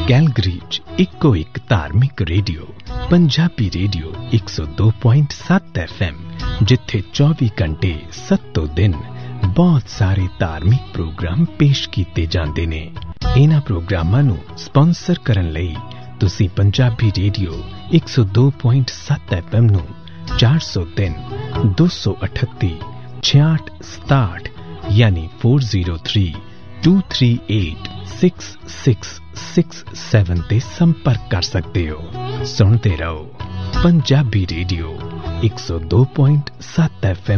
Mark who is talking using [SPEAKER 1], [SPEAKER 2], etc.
[SPEAKER 1] Calgary 'ਚ ਇੱਕੋ ਇੱਕ ਧਾਰਮਿਕ ਰੇਡੀਓ ਪੰਜਾਬੀ ਰੇਡੀਓ 102.7 FM, ਜਿੱਥੇ 24 ਘੰਟੇ 7 ਦਿਨ ਬਹੁਤ ਸਾਰੇ ਧਾਰਮਿਕ ਪ੍ਰੋਗਰਾਮ ਪੇਸ਼ ਕੀਤੇ ਜਾਂਦੇ ਨੇ। ਇਹਨਾਂ ਪ੍ਰੋਗਰਾਮਾਂ ਨੂੰ ਸਪਾਂਸਰ ਕਰਨ ਲਈ ਤੁਸੀਂ ਪੰਜਾਬੀ ਰੇਡੀਓ 102.7 FM ਨੂੰ 403 238 6667 ਯਾਨੀ 4032386667 ਤੇ ਸੰਪਰਕ ਕਰ ਸਕਦੇ ਹੋ। ਸੁਣਦੇ ਰਹੋ ਪੰਜਾਬੀ ਰੇਡੀਓ 102.7 FM।